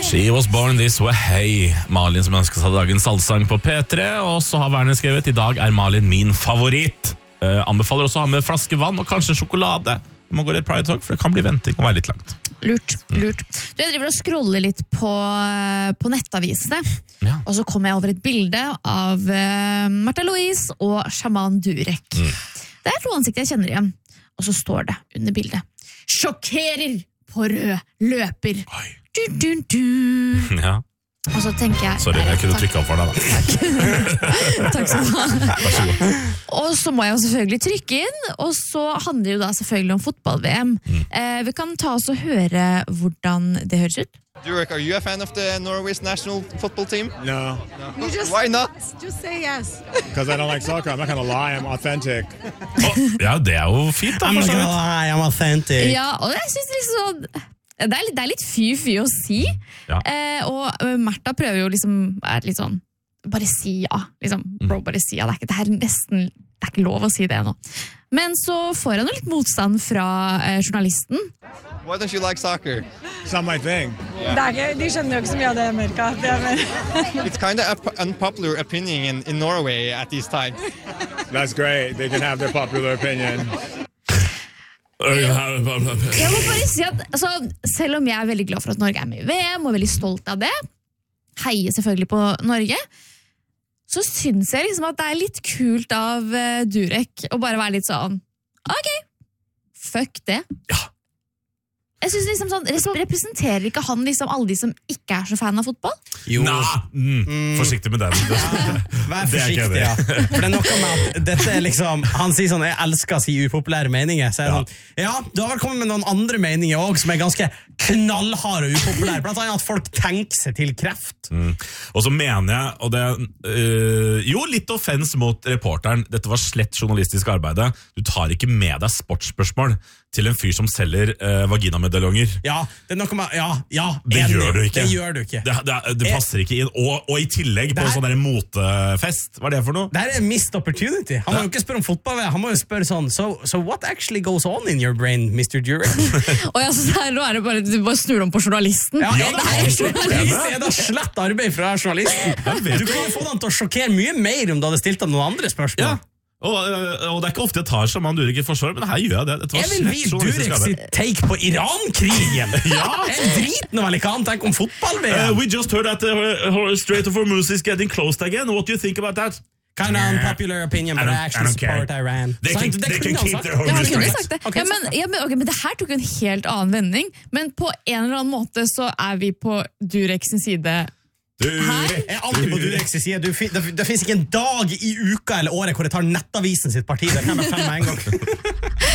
She was born this way. Hei, Malin som ønsker seg dagens salgsang på P3. Og så har Werner skrevet: I dag er Malin min favoritt. Anbefaler også å ha med flaske vann og kanskje sjokolade. Du må gå litt Pride Talk, for det kan bli venting og være litt langt. Lurt. Jeg driver og scroller litt på nettavisene, Ja. og så kommer jeg over et bilde av Märtha Louise og Shaman Durek. Det er to ansikter jeg kjenner igjen. Og så står det under bildet: sjokkerer på rød løper. Du. Ja. Og så tenker jeg... Sorry, jeg kunne trykke opp for deg da. Takk skal du ha. Vær så god. Og så må jeg jo selvfølgelig trykke inn, og så handler det jo da selvfølgelig om fotball-VM. Vi kan ta oss og høre hvordan det høres ut. Durek, are you a fan of the Norway's national football team? No, Why not? Just say yes. because I don't like soccer. I'm not going to lie. I'm authentic. Ja, det er jo fint da. for så vidt. lie, I'm authentic. Ja, og jeg synes liksom... Det er litt fy å si. Ja. Og Märtha prøver jo liksom, litt sånn, bare si ja. Liksom, bro, bare si ja. Det er ikke lov å si det nå. Men så får han jo litt motstand fra journalisten. Why don't you like soccer? It's not my thing. De skjønner jo ikke så mye av det i Amerika. It's kind of an unpopular opinion in Norway at these times. That's great. They can have their popular opinion. Jeg må bare si at altså, selv om jeg er veldig glad for at Norge er med i VM, og veldig stolt av det, heier selvfølgelig på Norge, så synes jeg liksom at det er litt kult av Durek å bare være litt sånn, ok, fuck det. Ja. Jeg synes liksom sånn, representerer ikke han liksom alle de som ikke er så fan av fotball? Jo. Forsiktig med den. Vær Det er ikke forsiktig, det. ja. For det er noe med at dette er liksom, han sier sånn, jeg elsker å si upopulære meninger, så er det sånn, ja, du har vel kommet med noen andre meninger også, som er ganske knallharde og upopulære, blant annet at folk tenker seg til kreft. Og så mener jeg, og det jo litt offens mot reporteren, dette var slett journalistisk arbeide, du tar ikke med deg sportsspørsmål til en fyr som selger vaginamedaljonger. Ja, det er noe med, ja, Det enig. gjør du ikke. Det gjør du ikke. Det passer ikke inn. Og i tillegg på en sånn der motefest. Hva er det for noe? Det her er missed opportunity. Han må jo ikke spørre om fotball, han må jo spørre sånn, so what actually goes on in your brain, Mr. Durek? Og jeg synes nå er det bare, du bare snur om på journalisten. Ja, det er da slett arbeid fra journalisten. Du kan jo få den til å sjokkere mye mer om du hadde stilt han noen andre spørsmål. Ja. Og det er ikke ofte jeg tar Shaman Durek i forsvar, men her gjør jeg det. Dette var Jeg vil slett vite journalistisk Durek arbeid. sitt take på Iran-krigen. Jeg driter nå vel ikke han tenker om fotball-VM. We just heard that the Strait of Hormuz is getting closed again. What do you think about that? Kind of unpopular opinion, but I actually support Iran. They can keep their Ja, han Hormuz kunne Strait. sagt det. Ok, Men det her tok en helt annen vending, men på en eller annen måte så er vi på Durek sin side. Jeg er alltid på Dureks side. Det finnes ikke en dag i uka eller året hvor jeg tar nettavisen sitt parti. Det kan jeg bare fem med en gang.